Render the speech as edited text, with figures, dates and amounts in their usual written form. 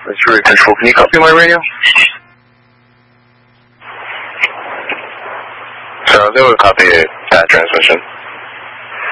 Missouri Control, can you copy my radio? So I was able to copy that transmission.